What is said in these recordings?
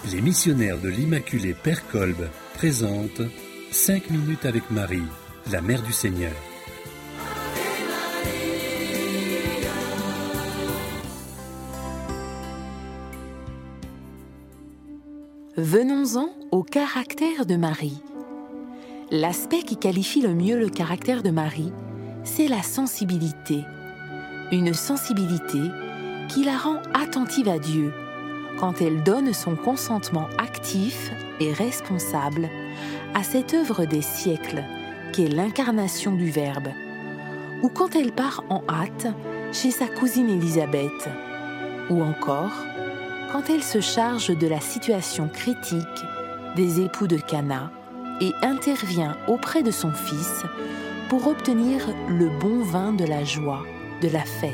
Les missionnaires de l'Immaculée Père Kolb présentent 5 minutes avec Marie, la Mère du Seigneur. Venons-en au caractère de Marie. L'aspect qui qualifie le mieux le caractère de Marie, c'est la sensibilité. Une sensibilité qui la rend attentive à Dieu quand elle donne son consentement actif et responsable à cette œuvre des siècles qu'est l'incarnation du Verbe, ou quand elle part en hâte chez sa cousine Élisabeth, ou encore quand elle se charge de la situation critique des époux de Cana et intervient auprès de son fils pour obtenir le bon vin de la joie, de la fête.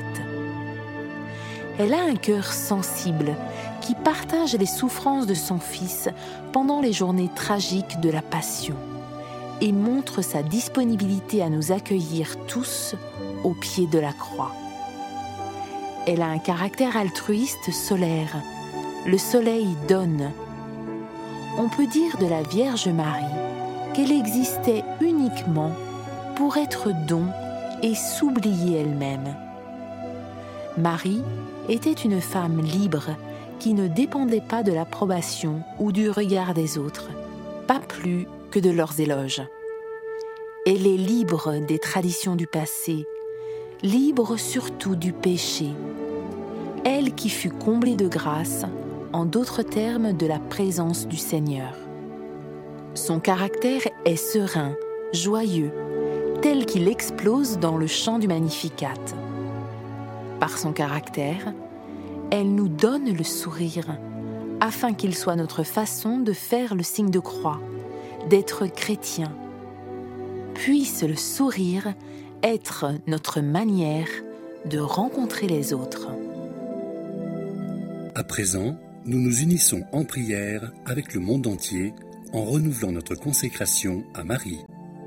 Elle a un cœur sensible qui partage les souffrances de son fils pendant les journées tragiques de la Passion et montre sa disponibilité à nous accueillir tous au pied de la croix. Elle a un caractère altruiste solaire. Le soleil donne. On peut dire de la Vierge Marie qu'elle existait uniquement pour être don et s'oublier elle-même. Marie était une femme libre qui ne dépendait pas de l'approbation ou du regard des autres, pas plus que de leurs éloges. Elle est libre des traditions du passé, libre surtout du péché. Elle qui fut comblée de grâce, en d'autres termes de la présence du Seigneur. Son caractère est serein, joyeux, tel qu'il explose dans le chant du Magnificat. Par son caractère, elle nous donne le sourire, afin qu'il soit notre façon de faire le signe de croix, d'être chrétien. Puisse le sourire être notre manière de rencontrer les autres. À présent, nous nous unissons en prière avec le monde entier en renouvelant notre consécration à Marie.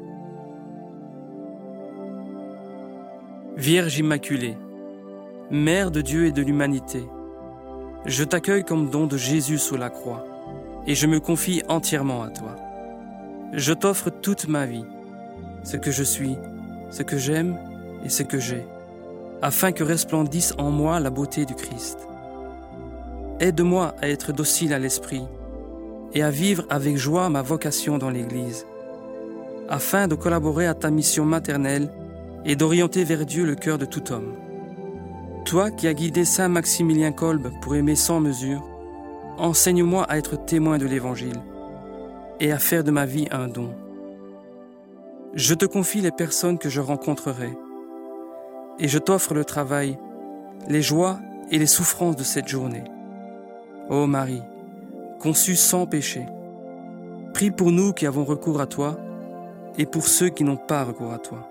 Vierge Immaculée, Mère de Dieu et de l'humanité, je t'accueille comme don de Jésus sous la croix et je me confie entièrement à toi. Je t'offre toute ma vie, ce que je suis, ce que j'aime et ce que j'ai, afin que resplendisse en moi la beauté du Christ. Aide-moi à être docile à l'esprit et à vivre avec joie ma vocation dans l'Église, afin de collaborer à ta mission maternelle et d'orienter vers Dieu le cœur de tout homme. Toi qui as guidé Saint Maximilien Kolb pour aimer sans mesure, enseigne-moi à être témoin de l'Évangile et à faire de ma vie un don. Je te confie les personnes que je rencontrerai et je t'offre le travail, les joies et les souffrances de cette journée. Ô Marie, conçue sans péché, prie pour nous qui avons recours à toi et pour ceux qui n'ont pas recours à toi.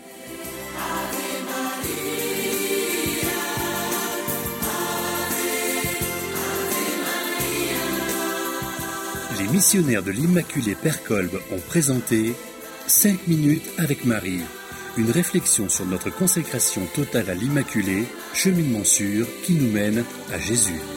Les missionnaires de l'Immaculée Père Kolb ont présenté 5 minutes avec Marie, une réflexion sur notre consécration totale à l'Immaculée, cheminement sûr qui nous mène à Jésus.